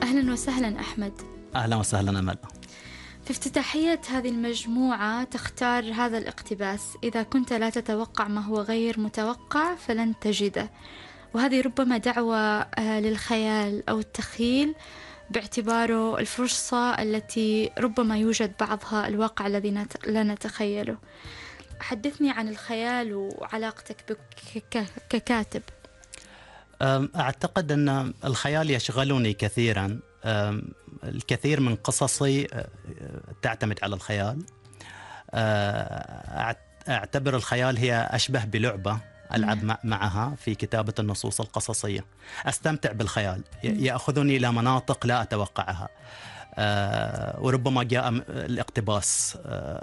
أهلا وسهلا أحمد. أهلا وسهلا أمل. في افتتاحية هذه المجموعة تختار هذا الاقتباس: إذا كنت لا تتوقع ما هو غير متوقع فلن تجده. وهذه ربما دعوة للخيال أو التخيل باعتباره الفرصة التي ربما يوجد بعضها الواقع الذي لا نتخيله. حدثني عن الخيال وعلاقتك بك ككاتب. أعتقد أن الخيال يشغلني كثيرا. الكثير من قصصي تعتمد على الخيال. أعتبر الخيال هي أشبه بلعبة ألعب معها في كتابة النصوص القصصية. أستمتع بالخيال، يأخذني إلى مناطق لا أتوقعها. وربما جاء الاقتباس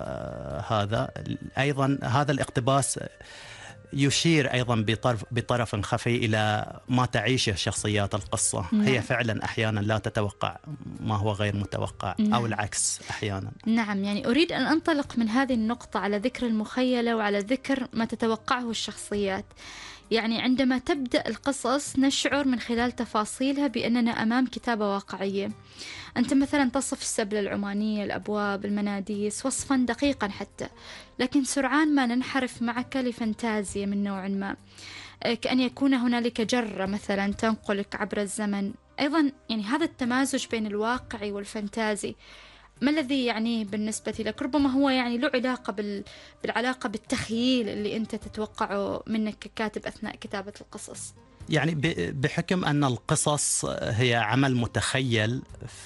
هذا أيضا. هذا الاقتباس يشير أيضا بطرف خفي إلى ما تعيشه شخصيات القصة. هي فعلا أحيانا لا تتوقع ما هو غير متوقع، أو العكس أحيانا. نعم، يعني أريد أن أنطلق من هذه النقطة على ذكر المخيلة وعلى ذكر ما تتوقعه الشخصيات. يعني عندما تبدأ القصص نشعر من خلال تفاصيلها بأننا أمام كتابة واقعية. أنت مثلا تصف السبلة العمانية، الأبواب، المناديس، وصفا دقيقا حتى، لكن سرعان ما ننحرف معك لفانتازيا من نوع ما، كأن يكون هنالك جرة مثلا تنقلك عبر الزمن. أيضا يعني هذا التمازج بين الواقعي والفانتازي، ما الذي يعني بالنسبة لك؟ ربما هو يعني له علاقة بالعلاقة بالتخيل اللي أنت تتوقعه منك ككاتب أثناء كتابة القصص. يعني بحكم أن القصص هي عمل متخيل،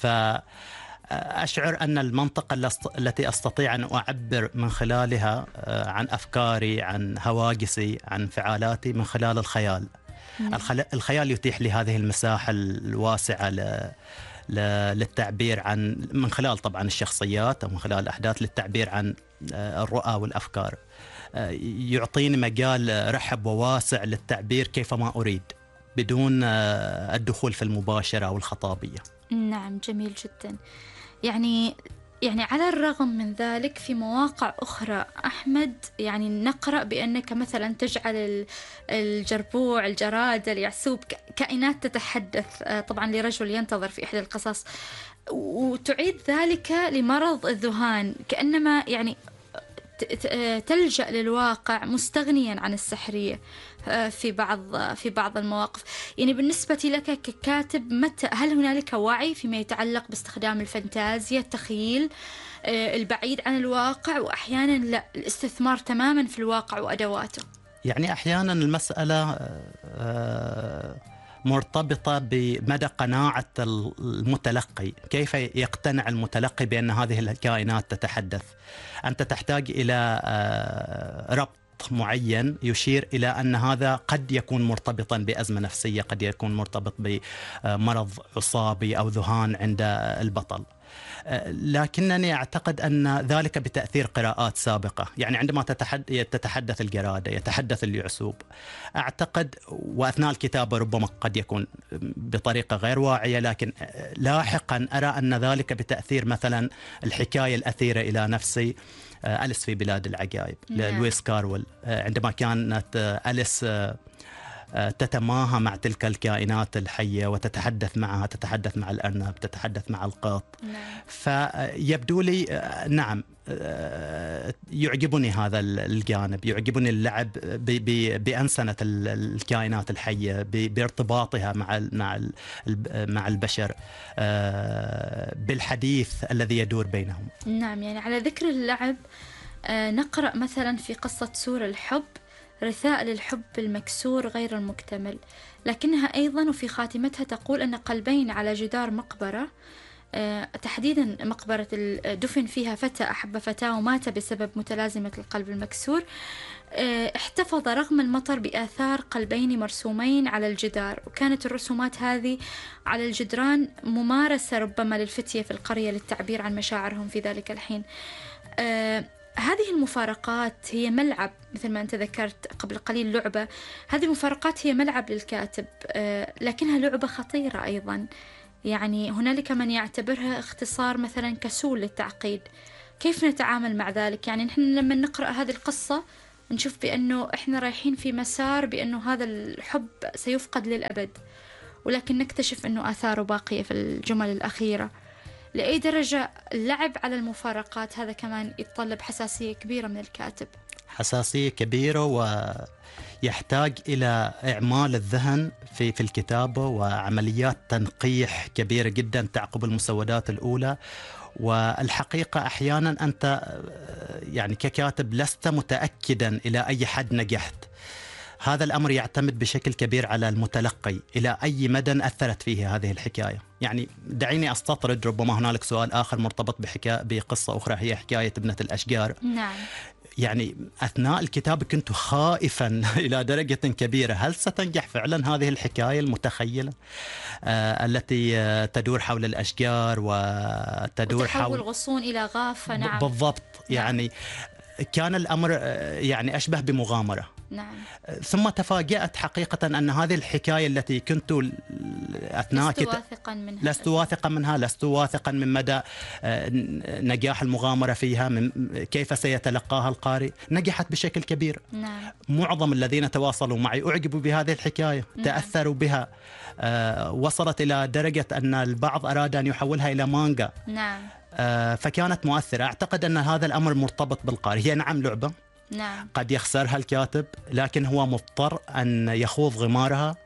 فأشعر أن المنطقة التي أستطيع أن أعبر من خلالها عن أفكاري، عن هواجسي، عن انفعالاتي من خلال الخيال. الخيال يتيح لي هذه المساحة الواسعة للتعبير عن، من خلال طبعا الشخصيات أو من خلال الأحداث، للتعبير عن الرؤى والأفكار. يعطيني مجال رحب وواسع للتعبير كيفما أريد بدون الدخول في المباشرة أو الخطابية. نعم، جميل جدا. يعني على الرغم من ذلك في مواقع أخرى أحمد يعني نقرأ بأنك مثلا تجعل الجربوع، الجراد، اليعسوب كائنات تتحدث، طبعا لرجل ينتظر في إحدى القصص، وتعيد ذلك لمرض الذهان، كأنما يعني تلجأ للواقع مستغنيا عن السحرية في بعض المواقف. يعني بالنسبة لك ككاتب، هل هنالك وعي فيما يتعلق باستخدام الفانتازيا، التخيل البعيد عن الواقع، وأحيانا لا، الاستثمار تماما في الواقع وأدواته؟ يعني أحيانا المسألة مرتبطة بمدى قناعة المتلقي، كيف يقتنع المتلقي بأن هذه الكائنات تتحدث. أنت تحتاج إلى ربط معين يشير إلى أن هذا قد يكون مرتبطا بأزمة نفسية، قد يكون مرتبط بمرض عصابي أو ذهان عند البطل. لكنني أعتقد أن ذلك بتأثير قراءات سابقة. يعني عندما تتحدث الجرادة، يتحدث اليعسوب، أعتقد وأثناء الكتابة ربما قد يكون بطريقة غير واعية، لكن لاحقا أرى أن ذلك بتأثير مثلا الحكاية الأثيرة إلى نفسي، أليس في بلاد العجائب لويس كارول، عندما كانت أليس تتماهى مع تلك الكائنات الحية وتتحدث معها، تتحدث مع الأرنب، تتحدث مع القط. فيبدو لي نعم يعجبني هذا الجانب، يعجبني اللعب بأنسنة الكائنات الحية، بارتباطها مع البشر، بالحديث الذي يدور بينهم. نعم، يعني على ذكر اللعب، نقرأ مثلا في قصة سور الحب: رثاء للحب المكسور غير المكتمل، لكنها أيضا وفي خاتمتها تقول أن قلبين على جدار مقبرة، تحديدا مقبرة دفن فيها فتى أحب فتاة ومات بسبب متلازمة القلب المكسور، احتفظ رغم المطر بآثار قلبين مرسومين على الجدار. وكانت الرسومات هذه على الجدران ممارسة ربما للفتية في القرية للتعبير عن مشاعرهم في ذلك الحين. هذه المفارقات هي ملعب، مثل ما أنت ذكرت قبل قليل، لعبة. هذه المفارقات هي ملعب للكاتب، لكنها لعبة خطيرة أيضا. يعني هنالك من يعتبرها اختصار مثلا كسول للتعقيد. كيف نتعامل مع ذلك؟ يعني نحن لما نقرأ هذه القصة نشوف بأنه إحنا رايحين في مسار بأنه هذا الحب سيفقد للأبد، ولكن نكتشف أنه آثاره باقية في الجمل الأخيرة. لأي درجة اللعب على المفارقات هذا كمان يتطلب حساسية كبيرة من الكاتب. حساسية كبيرة، ويحتاج إلى إعمال الذهن في الكتابة، وعمليات تنقيح كبيرة جدا تعقب المسودات الأولى. والحقيقة أحيانا أنت يعني ككاتب لست متأكدا إلى أي حد نجحت. هذا الأمر يعتمد بشكل كبير على المتلقي، إلى أي مدى أثرت فيه هذه الحكاية. يعني دعيني أستطرد، ربما هنالك سؤال آخر مرتبط بقصة أخرى، هي حكاية ابنة الأشجار. نعم. يعني أثناء الكتابة كنت خائفا إلى درجة كبيرة، هل ستنجح فعلا هذه الحكاية المتخيلة التي تدور حول الأشجار وتدور حول الغصون إلى غافة. نعم بالضبط. يعني كان الأمر يعني أشبه بمغامرة. نعم. ثم تفاجأت حقيقة أن هذه الحكاية التي كنت أثناء لست واثقا منها، لست واثقا من مدى نجاح المغامرة فيها، من كيف سيتلقاها القارئ، نجحت بشكل كبير. نعم. معظم الذين تواصلوا معي أعجبوا بهذه الحكاية. نعم. تأثروا بها. وصلت إلى درجة أن البعض أراد أن يحولها إلى مانجا. نعم. فكانت مؤثرة. أعتقد أن هذا الأمر مرتبط بالقارئ. هي نعم لعبة، نعم. قد يخسرها الكاتب، لكن هو مضطر أن يخوض غمارها،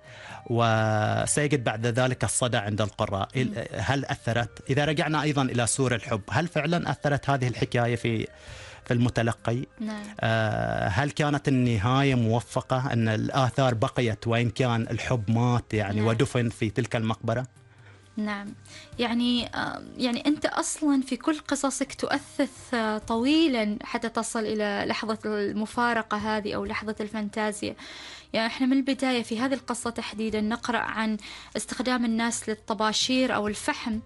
وسيجد بعد ذلك الصدى عند القراء. هل أثرت؟ إذا رجعنا أيضا إلى سور الحب، هل فعلا أثرت هذه الحكاية في المتلقي؟ نعم. هل كانت النهاية موفقة، أن الآثار بقيت وإن كان الحب مات يعني؟ نعم. ودفن في تلك المقبرة؟ نعم. يعني أنت أصلا في كل قصصك تؤثث طويلا حتى تصل إلى لحظة المفارقة هذه أو لحظة الفانتازيا. يعني إحنا من البداية في هذه القصة تحديدا نقرأ عن استخدام الناس للطباشير أو الفحم.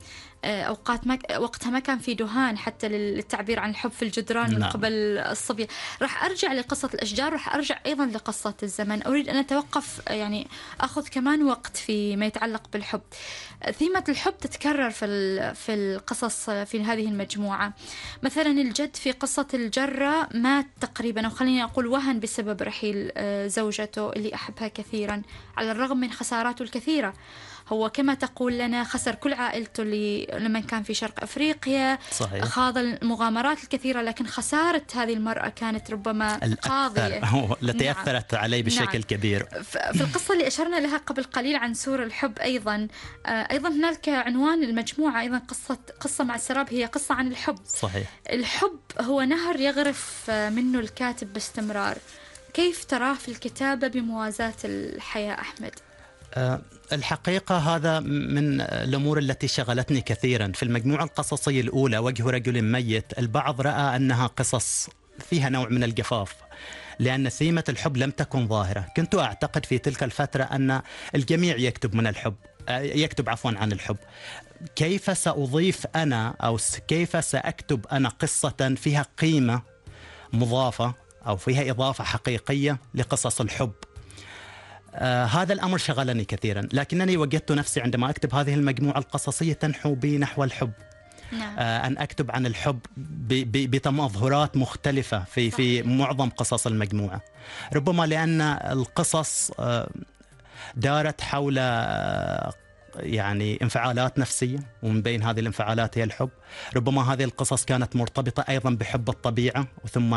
وقتها ما كان في دهان حتى للتعبير عن الحب في الجدران. نعم. من قبل الصبية. راح أرجع لقصة الأشجار، راح أرجع أيضا لقصة الزمن. أريد أن أتوقف، يعني أخذ كمان وقت في ما يتعلق بالحب. ثيمة الحب تتكرر في القصص في هذه المجموعة. مثلا الجد في قصة الجرة مات تقريبا، أو خليني أقول وهن بسبب رحيل زوجته اللي أحبها كثيرا، على الرغم من خساراته الكثيرة. هو كما تقول لنا خسر كل عائلته اللي لما كان في شرق أفريقيا. صحيح. خاض المغامرات الكثيرة، لكن خسارة هذه المرأة كانت ربما قاضية التي نعم. أثرت عليه بشكل نعم. كبير. في القصة اللي أشرنا لها قبل قليل عن سور الحب أيضا هنالك عنوان المجموعة أيضا قصة مع السراب، هي قصة عن الحب. صحيح. الحب هو نهر يغرف منه الكاتب باستمرار. كيف تراه في الكتابة بموازاة الحياة أحمد؟ الحقيقة هذا من الأمور التي شغلتني كثيرا. في المجموعة القصصية الأولى وجه رجل ميت، البعض رأى أنها قصص فيها نوع من الجفاف، لأن ثيمة الحب لم تكن ظاهرة. كنت أعتقد في تلك الفترة أن الجميع يكتب عن الحب. كيف سأضيف أنا، أو كيف سأكتب أنا قصة فيها قيمة مضافة أو فيها إضافة حقيقية لقصص الحب؟ هذا الأمر شغلني كثيرا، لكنني وجدت نفسي عندما أكتب هذه المجموعة القصصية تنحو بي نحو الحب. نعم. أن أكتب عن الحب بتمظهرات مختلفة في معظم قصص المجموعة، ربما لأن القصص دارت حول يعني انفعالات نفسية، ومن بين هذه الانفعالات هي الحب. ربما هذه القصص كانت مرتبطة أيضا بحب الطبيعة، وثم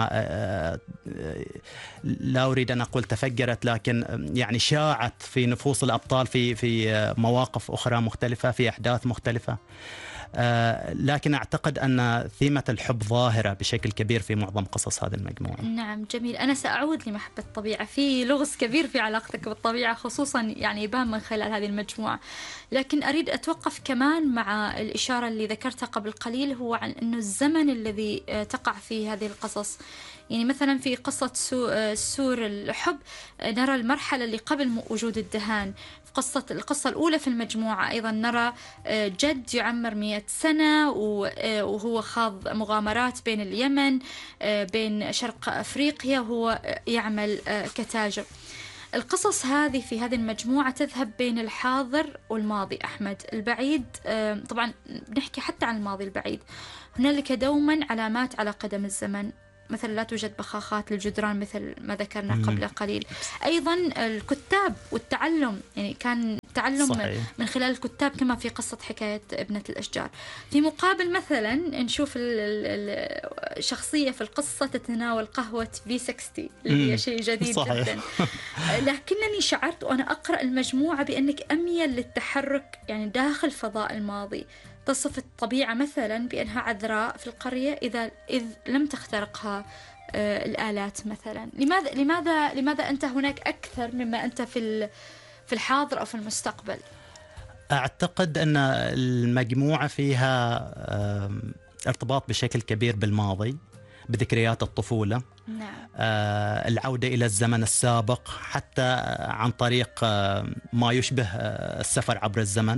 لا أريد أن أقول تفجرت، لكن يعني شاعت في نفوس الأبطال في مواقف أخرى مختلفة، في أحداث مختلفة. لكن أعتقد أن ثيمة الحب ظاهرة بشكل كبير في معظم قصص هذه المجموعة. نعم جميل. أنا سأعود لمحبة الطبيعة، في لغز كبير في علاقتك بالطبيعة خصوصا يعني يبان من خلال هذه المجموعة. لكن أريد أتوقف كمان مع الإشارة اللي ذكرتها قبل قليل، هو عن أنه الزمن الذي تقع فيه هذه القصص. يعني مثلا في قصة سور الحب نرى المرحلة اللي قبل وجود الدهان. في القصة الأولى في المجموعة أيضا نرى جد يعمر 100 سنة وهو خاض مغامرات بين اليمن بين شرق أفريقيا، وهو يعمل كتاجر. القصص هذه في هذه المجموعة تذهب بين الحاضر والماضي أحمد البعيد. طبعا نحكي حتى عن الماضي البعيد. هنالك دوما علامات على قدم الزمن. مثلا لا توجد بخاخات للجدران مثل ما ذكرنا قبل قليل. أيضا الكتاب والتعلم، يعني كان تعلم صحيح. من خلال الكتاب كما في قصة حكاية ابنة الأشجار. في مقابل مثلا نشوف الشخصية في القصة تتناول قهوة V60 اللي هي شيء جديد جدا. لكنني شعرت وأنا أقرأ المجموعة بأنك أميل للتحرك يعني داخل فضاء الماضي. تصف الطبيعة مثلا بأنها عذراء في القرية إذ لم تخترقها الآلات مثلا. لماذا أنت هناك أكثر مما أنت في الحاضر أو في المستقبل؟ أعتقد أن المجموعة فيها ارتباط بشكل كبير بالماضي، بذكريات الطفولة. نعم. العودة إلى الزمن السابق حتى عن طريق ما يشبه السفر عبر الزمن.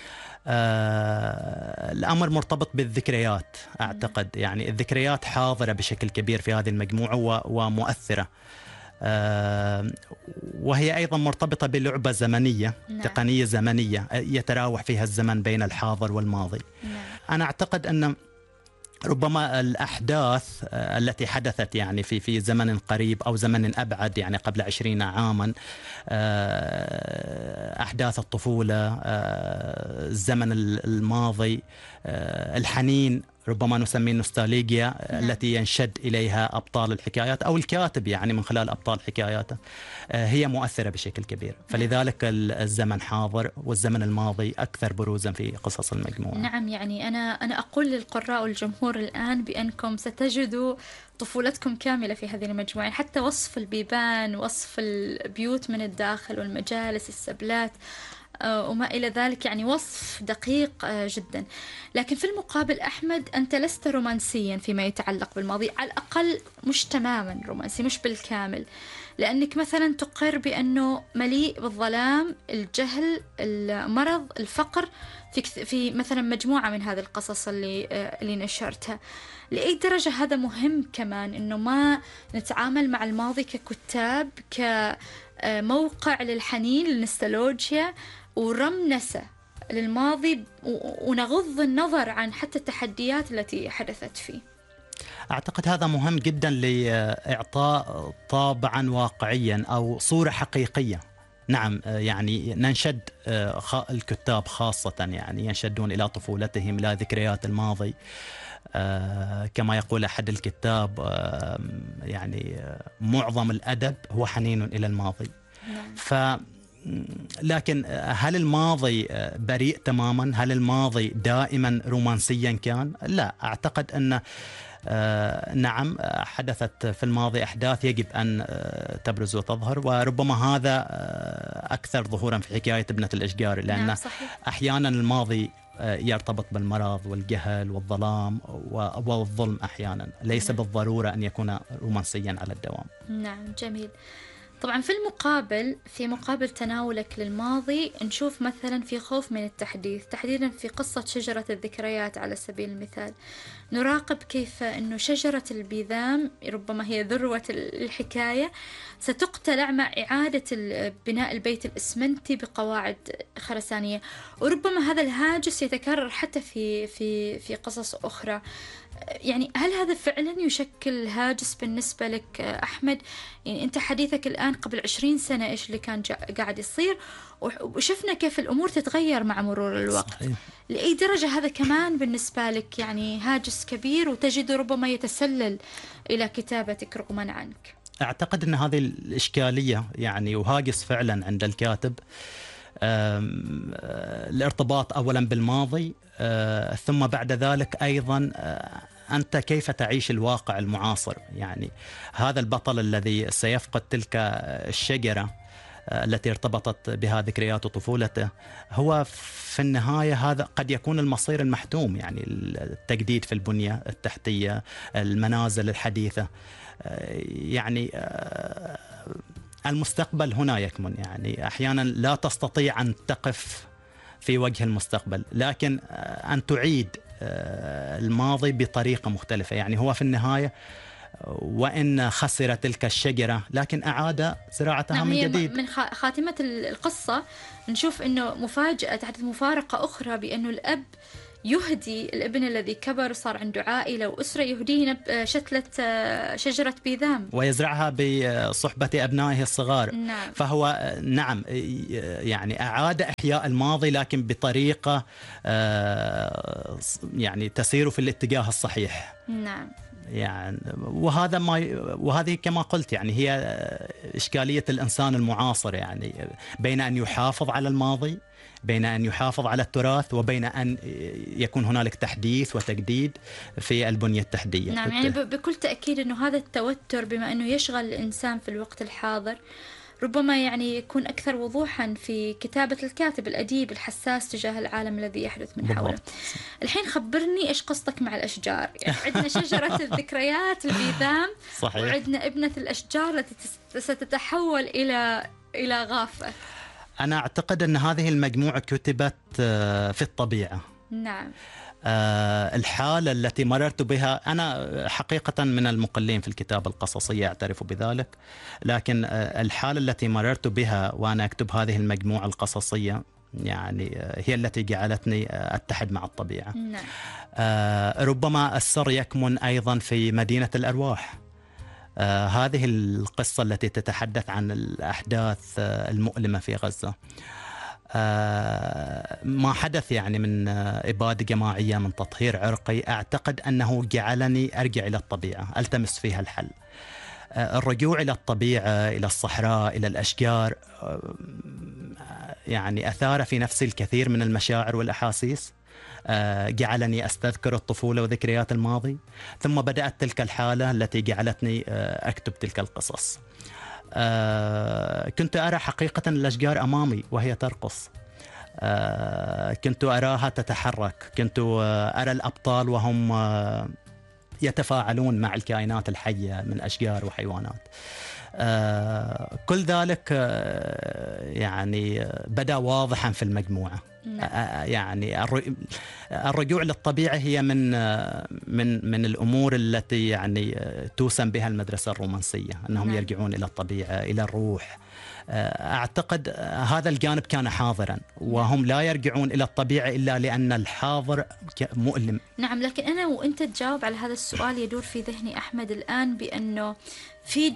الأمر مرتبط بالذكريات أعتقد، يعني الذكريات حاضرة بشكل كبير في هذه المجموعة ومؤثرة. وهي أيضا مرتبطة بلعبة زمنية. نعم. تقنية زمنية يتراوح فيها الزمن بين الحاضر والماضي. نعم. أنا أعتقد أن ربما الأحداث التي حدثت يعني في زمن قريب أو زمن أبعد، يعني قبل 20 عاما، أحداث الطفولة، الزمن الماضي، الحنين، ربما نسميه النوستالجيا. نعم. التي ينشد إليها أبطال الحكايات أو الكاتب يعني من خلال أبطال حكاياته، هي مؤثرة بشكل كبير. فلذلك الزمن حاضر والزمن الماضي أكثر بروزا في قصص المجموعة. نعم، يعني أنا أقول للقراء والجمهور الآن بأنكم ستجدوا طفولتكم كاملة في هذه المجموعة، حتى وصف البيبان، وصف البيوت من الداخل والمجالس، السبلات وما إلى ذلك، يعني وصف دقيق جدا. لكن في المقابل أحمد، أنت لست رومانسيا فيما يتعلق بالماضي، على الأقل مش تماما رومانسي، مش بالكامل، لأنك مثلا تقر بأنه مليء بالظلام، الجهل، المرض، الفقر في مثلا مجموعة من هذه القصص اللي نشرتها. لأي درجة هذا مهم كمان، إنه ما نتعامل مع الماضي ككتاب، كموقع للحنين، للنستالوجيا ورمنسة للماضي، ونغض النظر عن حتى التحديات التي حدثت فيه. أعتقد هذا مهم جدا لإعطاء طابعا واقعيا أو صورة حقيقية. نعم، يعني ننشد الكتاب خاصة يعني ينشدون إلى طفولتهم، إلى ذكريات الماضي. كما يقول أحد الكتاب، يعني معظم الأدب هو حنين إلى الماضي. نعم. لكن هل الماضي بريء تماما؟ هل الماضي دائما رومانسيا كان؟ لا، أعتقد أن نعم، حدثت في الماضي أحداث يجب أن تبرز وتظهر، وربما هذا أكثر ظهورا في حكاية ابنة الأشجار، لأن نعم، أحيانا الماضي يرتبط بالمرض والجهل والظلام والظلم أحيانا، ليس بالضرورة أن يكون رومانسيا على الدوام. نعم، جميل. طبعا في مقابل تناولك للماضي، نشوف مثلا في خوف من التحديث، تحديدا في قصة شجرة الذكريات على سبيل المثال. نراقب كيف أنه شجرة البيذام ربما هي ذروة الحكاية ستقتلع مع إعادة بناء البيت الإسمنتي بقواعد خرسانية، وربما هذا الهاجس يتكرر حتى في قصص أخرى. يعني هل هذا فعلا يشكل هاجس بالنسبة لك أحمد؟ يعني أنت حديثك الآن قبل 20 سنة إيش اللي كان قاعد يصير، وشفنا كيف الأمور تتغير مع مرور الوقت. صحيح. لأي درجة هذا كمان بالنسبة لك يعني هاجس كبير وتجد ربما يتسلل إلى كتابتك رغما عنك؟ أعتقد أن هذه الإشكالية يعني وهاجس فعلا عند الكاتب، الارتباط أولا بالماضي، ثم بعد ذلك أيضا أنت كيف تعيش الواقع المعاصر. يعني هذا البطل الذي سيفقد تلك الشجرة التي ارتبطت بها ذكريات طفولته، هو في النهاية هذا قد يكون المصير المحتوم، يعني التجديد في البنية التحتية، المنازل الحديثة، يعني المستقبل هنا يكمن. يعني أحيانا لا تستطيع أن تقف في وجه المستقبل، لكن أن تعيد الماضي بطريقة مختلفة. يعني هو في النهاية وإن خسر تلك الشجرة لكن أعاد زراعتها نعم، من هي جديد. من خاتمة القصة نشوف أنه مفاجأة تحدث، مفارقة أخرى بأنه الأب يهدي الابن الذي كبر صار عنده عائلة وأسرة، يهديه شتلة شجرة بيذام ويزرعها بصحبة أبنائه الصغار. نعم. فهو نعم يعني أعاد إحياء الماضي لكن بطريقة يعني تسير في الاتجاه الصحيح. نعم. يعني وهذه كما قلت يعني هي إشكالية الإنسان المعاصر، يعني بين أن يحافظ على الماضي، بين أن يحافظ على التراث، وبين أن يكون هنالك تحديث وتجديد في البنية التحتية. نعم، يعني بكل تأكيد أنه هذا التوتر بما أنه يشغل الإنسان في الوقت الحاضر ربما يعني يكون أكثر وضوحا في كتابة الكاتب الأديب الحساس تجاه العالم الذي يحدث من حوله. الحين خبرني إيش قصتك مع الأشجار؟ يعني عندنا شجرة الذكريات البيذام، صحيح. وعندنا ابنة الأشجار التي ستتحول إلى غافة. أنا أعتقد أن هذه المجموعة كتبت في الطبيعة. نعم. الحالة التي مررت بها، أنا حقيقة من المقلين في الكتابة القصصية أعترف بذلك، لكن الحالة التي مررت بها وأنا أكتب هذه المجموعة القصصية يعني هي التي جعلتني أتحد مع الطبيعة. نعم. ربما السر يكمن أيضا في مدينة الأرواح. هذه القصة التي تتحدث عن الأحداث المؤلمة في غزة، ما حدث يعني من إبادة جماعية، من تطهير عرقي، أعتقد أنه جعلني أرجع إلى الطبيعة ألتمس فيها الحل. الرجوع إلى الطبيعة، إلى الصحراء، إلى الأشجار، يعني أثار في نفسي الكثير من المشاعر والأحاسيس، جعلني أستذكر الطفولة وذكريات الماضي، ثم بدأت تلك الحالة التي جعلتني أكتب تلك القصص. كنت أرى حقيقة الأشجار أمامي وهي ترقص، كنت أراها تتحرك، كنت أرى الأبطال وهم يتفاعلون مع الكائنات الحية من أشجار وحيوانات. كل ذلك يعني بدأ واضحا في المجموعة. يعني الرجوع للطبيعة هي من الأمور التي يعني توسم بها المدرسة الرومانسية، أنهم يرجعون إلى الطبيعة، إلى الروح. أعتقد هذا الجانب كان حاضرا، وهم لا يرجعون إلى الطبيعة إلا لأن الحاضر مؤلم. نعم، لكن أنا وأنت تجاوب على هذا السؤال يدور في ذهني أحمد الآن بأنه في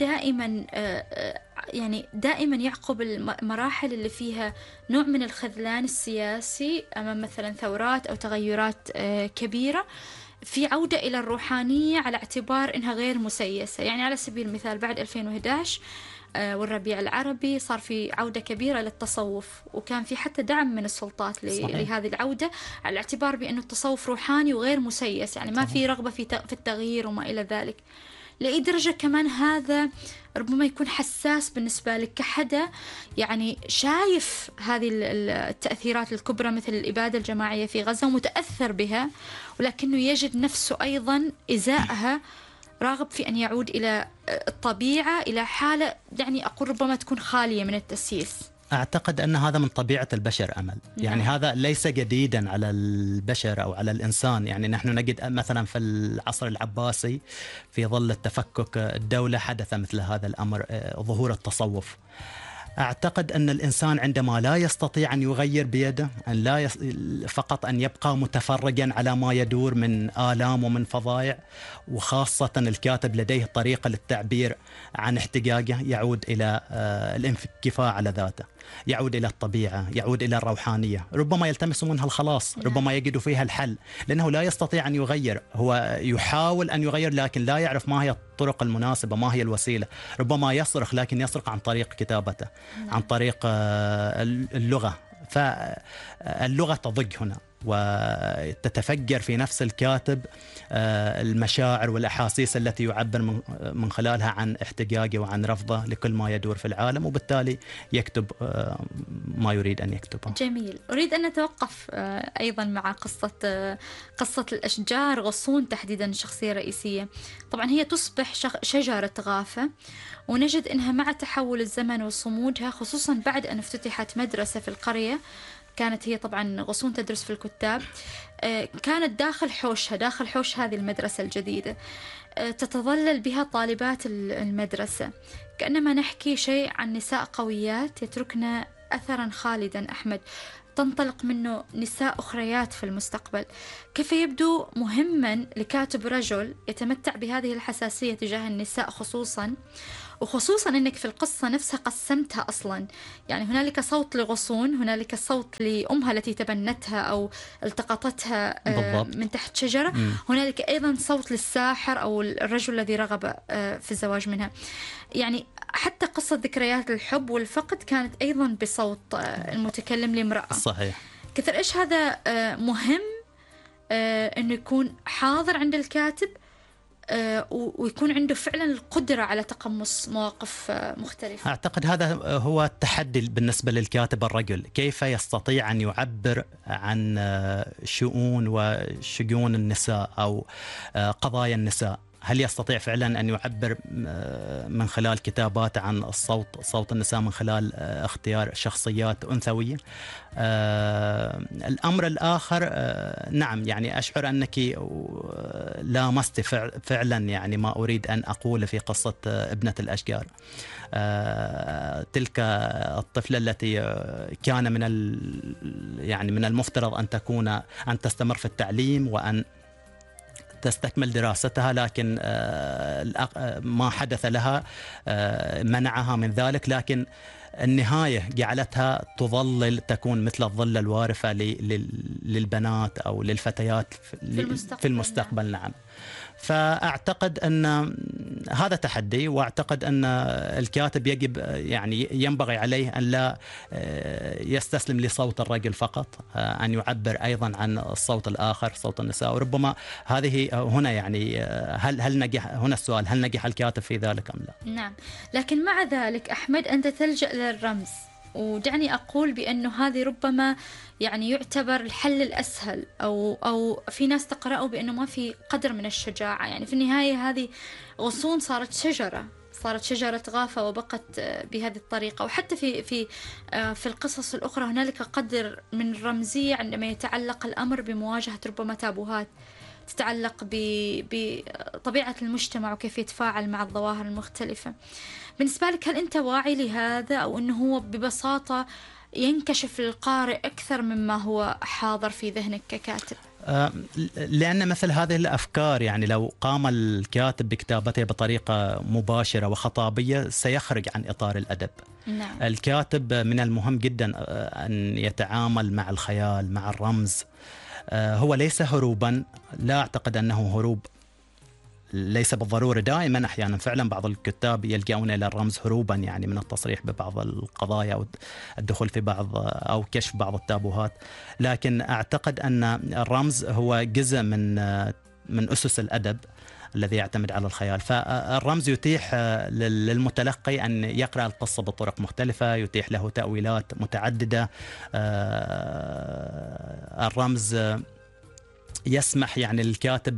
دائما يعقب المراحل اللي فيها نوع من الخذلان السياسي أمام مثلا ثورات أو تغيرات كبيرة، في عودة إلى الروحانية على اعتبار أنها غير مسيسة. يعني على سبيل المثال بعد 2011 والربيع العربي صار في عودة كبيرة للتصوف، وكان في حتى دعم من السلطات لهذه العودة على الاعتبار بأنه التصوف روحاني وغير مسيس، يعني ما في رغبة في التغيير وما إلى ذلك. لأي درجة كمان هذا ربما يكون حساس بالنسبة لك كحدا يعني شايف هذه التأثيرات الكبرى مثل الإبادة الجماعية في غزة ومتأثر بها، ولكنه يجد نفسه أيضا إزاءها راغب في أن يعود إلى الطبيعة، إلى حالة يعني أقول ربما تكون خالية من التسييس. أعتقد أن هذا من طبيعة البشر أمل. يعني هذا ليس جديدا على البشر أو على الإنسان. يعني نحن نجد مثلا في العصر العباسي في ظل التفكك الدولة حدث مثل هذا الأمر، ظهور التصوف. أعتقد أن الإنسان عندما لا يستطيع أن يغير بيده، أن فقط أن يبقى متفرجا على ما يدور من آلام ومن فظائع، وخاصة الكاتب لديه طريقة للتعبير عن احتجاجه، يعود إلى الانكفاء على ذاته، يعود إلى الطبيعة، يعود إلى الروحانية، ربما يلتمس منها الخلاص، ربما يجد فيها الحل، لأنه لا يستطيع أن يغير. هو يحاول أن يغير لكن لا يعرف ما هي الطرق المناسبة، ما هي الوسيلة. ربما يصرخ لكن يصرخ عن طريق كتابته، عن طريق اللغة. فاللغة تضج هنا وتتفجر في نفس الكاتب المشاعر والأحاسيس التي يعبر من خلالها عن احتجاجه وعن رفضه لكل ما يدور في العالم، وبالتالي يكتب ما يريد أن يكتبه. جميل. أريد أن نتوقف أيضا مع قصة الأشجار، غصون تحديدا الشخصية الرئيسية. طبعا هي تصبح شجرة غافة، ونجد أنها مع تحول الزمن وصمودها، خصوصا بعد أن افتتحت مدرسة في القرية كانت هي طبعا غصون تدرس في الكتاب، كانت داخل حوش هذه المدرسة الجديدة، تتظلل بها طالبات المدرسة، كأنما نحكي شيء عن نساء قويات يتركن أثرا خالدا أحمد، تنطلق منه نساء أخريات في المستقبل. كيف يبدو مهما لكاتب رجل يتمتع بهذه الحساسية تجاه النساء خصوصا، وخصوصا أنك في القصة نفسها قسمتها أصلا، يعني هنالك صوت لغصون، هنالك صوت لأمها التي تبنتها أو التقطتها بالضبط. من تحت شجرة، هنالك أيضا صوت للساحر أو الرجل الذي رغب في الزواج منها. يعني حتى قصة ذكريات الحب والفقد كانت أيضا بصوت المتكلم لامرأة. صحيح. كثر إيش هذا مهم أنه يكون حاضر عند الكاتب، ويكون عنده فعلا القدرة على تقمص مواقف مختلفة. أعتقد هذا هو التحدي بالنسبة للكاتب الرجل، كيف يستطيع أن يعبر عن شؤون وشجون النساء أو قضايا النساء. هل يستطيع فعلا أن يعبر من خلال كتابات عن صوت النساء من خلال اختيار شخصيات أنثوية؟ الأمر الآخر، نعم يعني أشعر أنك لامست فعلا يعني ما أريد أن أقول في قصة ابنة الأشجار. تلك الطفلة التي كان يعني من المفترض أن تستمر في التعليم وأن تستكمل دراستها، لكن ما حدث لها منعها من ذلك، لكن النهاية جعلتها تكون مثل الظل الوارفة للبنات أو للفتيات في المستقبل. نعم. فأعتقد أن هذا تحدي، وأعتقد أن الكاتب يعني ينبغي عليه أن لا يستسلم لصوت الرجل فقط، أن يعبر أيضا عن الصوت الآخر، صوت النساء. وربما هذه هنا يعني هل نجح هنا السؤال، هل نجح الكاتب في ذلك أم لا؟ نعم، لكن مع ذلك أحمد أنت تلجأ للرمز، ودعني أقول بأنه هذه ربما يعني يعتبر الحل الأسهل، أو في ناس تقرأه بأنه ما في قدر من الشجاعة. يعني في النهاية هذه غصون صارت شجرة غافة وبقت بهذه الطريقة. وحتى في القصص الأخرى هنالك قدر من الرمزية عندما يتعلق الأمر بمواجهة ربما تابوهات تتعلق بطبيعة المجتمع وكيف يتفاعل مع الظواهر المختلفة. بالنسبة لك هل أنت واعي لهذا، أو أنه هو ببساطة ينكشف للقارئ أكثر مما هو حاضر في ذهنك ككاتب؟ لأن مثل هذه الأفكار يعني لو قام الكاتب بكتابتها بطريقة مباشرة وخطابية سيخرج عن إطار الأدب. نعم. الكاتب من المهم جدا أن يتعامل مع الخيال، مع الرمز. هو ليس هروبا، لا أعتقد أنه هروب، ليس بالضرورة دائما، أحيانا فعلا بعض الكتاب يلجؤون إلى الرمز هروبا يعني من التصريح ببعض القضايا أو الدخول في بعض أو كشف بعض التابوهات، لكن أعتقد أن الرمز هو جزء من أسس الأدب الذي يعتمد على الخيال. فالرمز يتيح للمتلقي أن يقرأ القصة بطرق مختلفة، يتيح له تأويلات متعددة. الرمز يسمح يعني للكاتب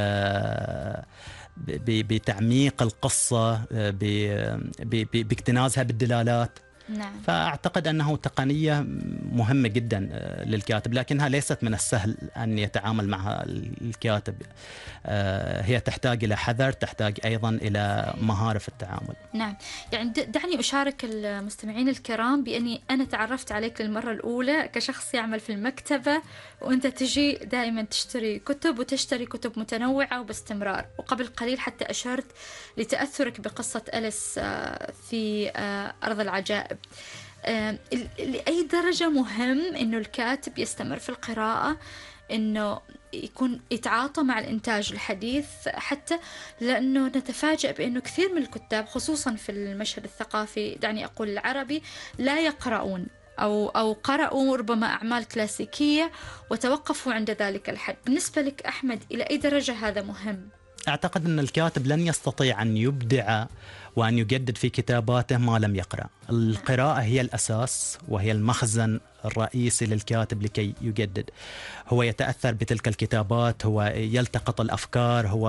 بتعميق القصة، باكتنازها بالدلالات. نعم. فأعتقد أنه تقنية مهمة جدا للكاتب، لكنها ليست من السهل أن يتعامل معها الكاتب. هي تحتاج إلى حذر، تحتاج أيضا إلى مهارة في التعامل. نعم، يعني دعني أشارك المستمعين الكرام بأني أنا تعرفت عليك للمرة الأولى كشخص يعمل في المكتبة، وأنت تجي دائما تشتري كتب وتشتري كتب متنوعة وباستمرار. وقبل قليل حتى أشرت لتأثرك بقصة أليس في أرض العجائب. لأي درجة مهم أنه الكاتب يستمر في القراءة، أنه يكون يتعاطى مع الإنتاج الحديث، حتى لأنه نتفاجأ بأنه كثير من الكتاب خصوصا في المشهد الثقافي، دعني أقول العربي، لا يقرؤون أو قرأوا ربما أعمال كلاسيكية وتوقفوا عند ذلك الحد. بالنسبة لك أحمد، إلى أي درجة هذا مهم؟ أعتقد أن الكاتب لن يستطيع أن يبدع وأن يجدد في كتاباته ما لم يقرأ. القراءة هي الأساس وهي المخزن الرئيسي للكاتب لكي يجدد. هو يتأثر بتلك الكتابات، هو يلتقط الأفكار، هو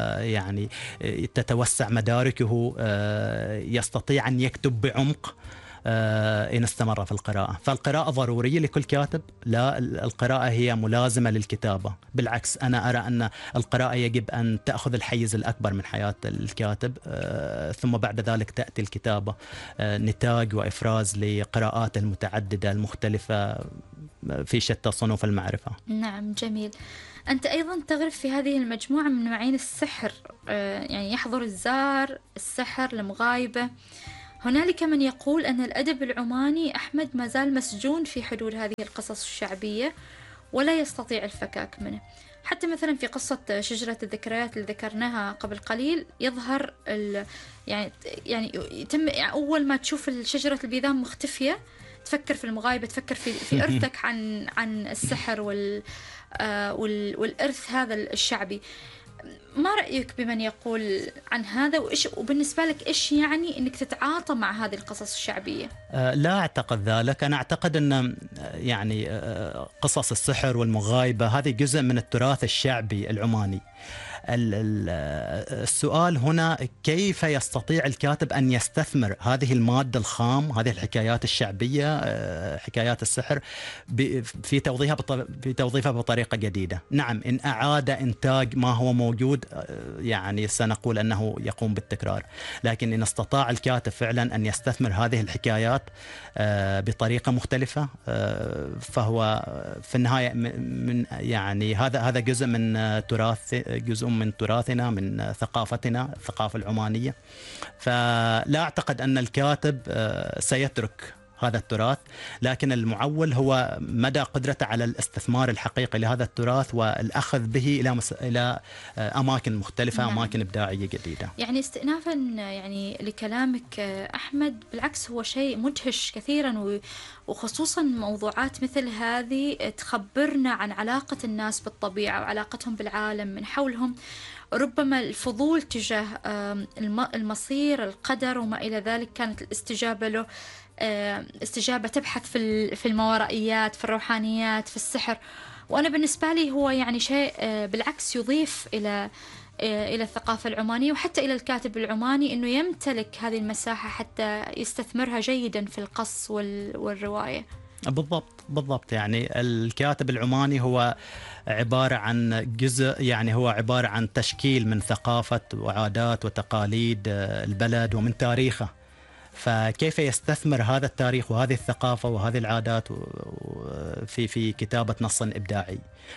يعني تتوسع مداركه، يستطيع أن يكتب بعمق. إن استمر في القراءة. فالقراءة ضرورية لكل كاتب؟ لا، القراءة هي ملازمة للكتابة. بالعكس، أنا أرى أن القراءة يجب أن تأخذ الحيز الأكبر من حياة الكاتب، ثم بعد ذلك تأتي الكتابة، نتاج وإفراز لقراءات المتعددة المختلفة في شتى صنوف المعرفة. نعم، جميل. أنت أيضا تغرف في هذه المجموعة من نوعين السحر، يعني يحضر الزار، السحر، المغايبة. هنالك من يقول أن الأدب العماني أحمد ما زال مسجون في حدود هذه القصص الشعبية ولا يستطيع الفكاك منه. حتى مثلا في قصة شجرة الذكريات اللي ذكرناها قبل قليل يظهر يعني يتم أول ما تشوف شجرة البيذان مختفية تفكر في المغايبة، تفكر في إرثك عن السحر والإرث هذا الشعبي. ما رأيك بمن يقول عن هذا، وبالنسبة لك إيش يعني إنك تتعاطى مع هذه القصص الشعبية؟ لا أعتقد ذلك. أنا أعتقد أن يعني قصص السحر والمغايبة هذه جزء من التراث الشعبي العماني. السؤال هنا كيف يستطيع الكاتب أن يستثمر هذه المادة الخام، هذه الحكايات الشعبية، حكايات السحر، في توظيفها بطريقة جديدة. نعم، إن أعاد إنتاج ما هو موجود يعني سنقول أنه يقوم بالتكرار، لكن إن استطاع الكاتب فعلا أن يستثمر هذه الحكايات بطريقة مختلفة، فهو في النهاية من يعني هذا جزء من تراثنا، من ثقافتنا، الثقافة العمانية. فلا أعتقد أن الكاتب سيترك هذا التراث، لكن المعول هو مدى قدرته على الاستثمار الحقيقي لهذا التراث والأخذ به إلى أماكن مختلفة. نعم. أماكن إبداعية جديدة. يعني استئنافا يعني لكلامك أحمد، بالعكس هو شيء مدهش كثيرا، وخصوصا موضوعات مثل هذه تخبرنا عن علاقة الناس بالطبيعة وعلاقتهم بالعالم من حولهم. ربما الفضول تجاه المصير، القدر وما إلى ذلك كانت الاستجابة له استجابة تبحث في الماورائيات، في الروحانيات، في السحر. وأنا بالنسبة لي هو يعني شيء بالعكس يضيف إلى الثقافة العمانية وحتى إلى الكاتب العماني أنه يمتلك هذه المساحة حتى يستثمرها جيدا في القص والرواية. بالضبط. يعني الكاتب العماني هو عبارة عن جزء، يعني هو عبارة عن تشكيل من ثقافة وعادات وتقاليد البلد ومن تاريخه. فكيف يستثمر هذا التاريخ وهذه الثقافة وهذه العادات في كتابة نص إبداعي،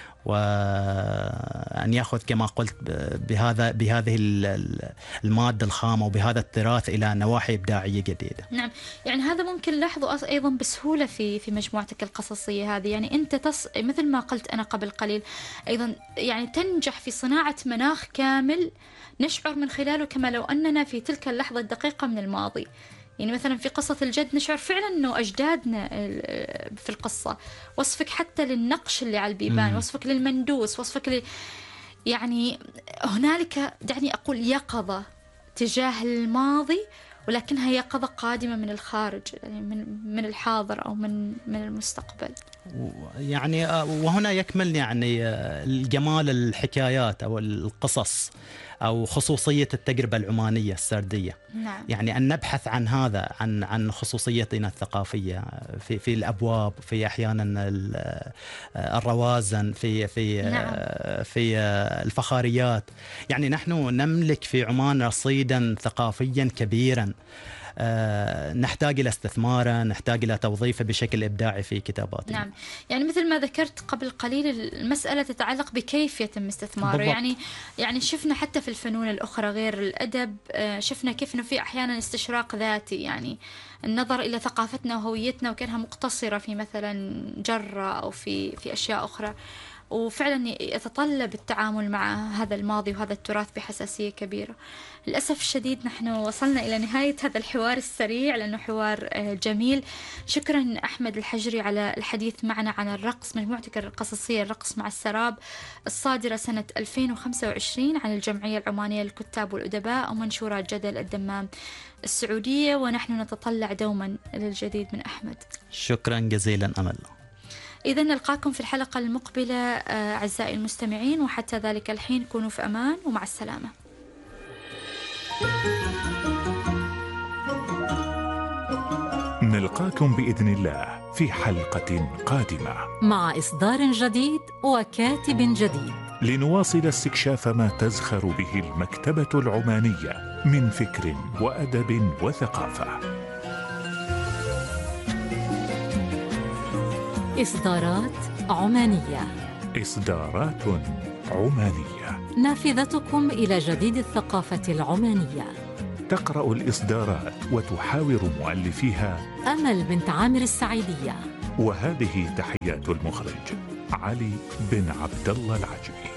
وأن يأخذ كما قلت بهذه المادة الخامة وبهذا التراث إلى نواحي إبداعية جديدة. نعم، يعني هذا ممكن نلاحظه أيضا بسهولة في مجموعتك القصصية هذه. يعني أنت مثل ما قلت أنا قبل قليل أيضا، يعني تنجح في صناعة مناخ كامل نشعر من خلاله كما لو أننا في تلك اللحظة الدقيقة من الماضي. يعني مثلا في قصة الجد نشعر فعلا أنه أجدادنا في القصة. وصفك حتى للنقش اللي على البيبان، وصفك للمندوس، وصفك يعني هنالك دعني أقول يقظة تجاه الماضي، ولكنها يقظة قادمة من الخارج، يعني من الحاضر أو من المستقبل. يعني وهنا يكمل يعني الجمال الحكايات أو القصص أو خصوصية التجربة العمانية السردية. نعم. يعني أن نبحث عن هذا، عن خصوصيتنا الثقافية في الأبواب، في أحيانا الروازن، نعم. في الفخاريات. يعني نحن نملك في عمان رصيدا ثقافيا كبيرا، نحتاج إلى استثماره، نحتاج إلى توظيفه بشكل إبداعي في كتاباتنا. نعم، يعني مثل ما ذكرت قبل قليل المسألة تتعلق بكيف يتم استثماره. يعني شفنا حتى في الفنون الأخرى غير الأدب، شفنا كيف إنه في أحيانا استشراق ذاتي، يعني النظر إلى ثقافتنا وهويتنا وكانها مقتصرة في مثلا جرة أو في أشياء أخرى، وفعلا يتطلب التعامل مع هذا الماضي وهذا التراث بحساسية كبيرة. للأسف الشديد نحن وصلنا إلى نهاية هذا الحوار السريع لأنه حوار جميل. شكرا أحمد الحجري على الحديث معنا عن الرقص، مجموعتك القصصية الرقص مع السراب الصادرة سنة 2025 عن الجمعية العمانية للكتاب والأدباء ومنشورة جدل الدمام السعودية، ونحن نتطلع دوما للجديد من أحمد. شكرا جزيلا أمل. إذن نلقاكم في الحلقة المقبلة أعزائي المستمعين، وحتى ذلك الحين كونوا في أمان ومع السلامة. نلقاكم بإذن الله في حلقة قادمة مع إصدار جديد وكاتب جديد، لنواصل استكشاف ما تزخر به المكتبة العمانية من فكر وأدب وثقافة. إصدارات عمانية. إصدارات عمانية، نافذتكم إلى جديد الثقافة العمانية. تقرأ الإصدارات وتحاور مؤلفيها أمل بنت عامر السعيدية. وهذه تحيات المخرج علي بن عبد الله العجمي.